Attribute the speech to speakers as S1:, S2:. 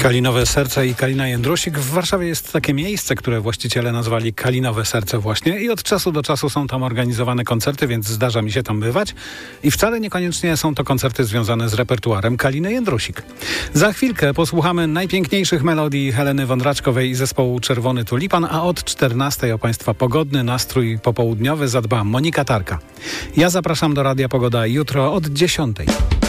S1: Kalinowe Serce i Kalina Jędrusik. W Warszawie jest takie miejsce, które właściciele nazwali Kalinowe Serce właśnie i od czasu do czasu są tam organizowane koncerty, więc zdarza mi się tam bywać i wcale niekoniecznie są to koncerty związane z repertuarem Kaliny Jędrusik. Za chwilkę posłuchamy najpiękniejszych melodii Heleny Wądraczkowej i zespołu Czerwony Tulipan, a od 14 o Państwa pogodny nastrój popołudniowy zadba Monika Tarka. Ja zapraszam do Radia Pogoda jutro od 10.